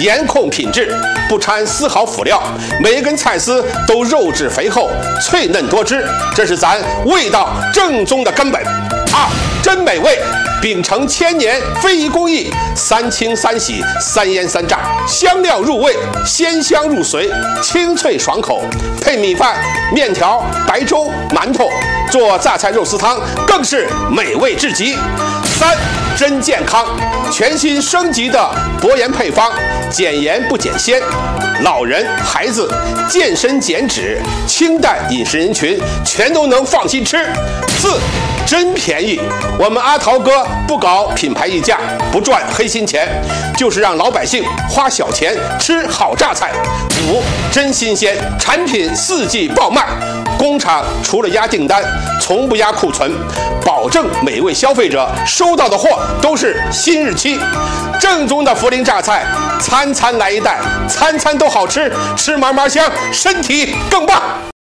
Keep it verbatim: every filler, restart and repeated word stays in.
严控品质，不掺丝毫辅料，每一根菜丝都肉质肥厚、脆嫩多汁，这是咱味道正宗的根本。二，真美味。秉承千年非遗工艺，三清三洗三腌三炸，香料入味，鲜香入髓，清脆爽口。配米饭、面条、白粥、馒头，做榨菜肉丝汤更是美味至极。三，真健康，全新升级的薄盐配方，减盐不减鲜，老人、孩子、健身减脂、清淡饮食人群全都能放心吃。四，真便宜，我们阿桃哥不搞品牌溢价，不赚黑心钱，就是让老百姓花小钱吃好榨菜。五，真新鲜，产品四季爆卖，工厂除了压订单，从不压库存，保证每位消费者收到的货都是新日期。正宗的涪陵榨菜，餐餐来一袋，餐餐都好吃，吃嘛嘛香，身体更棒。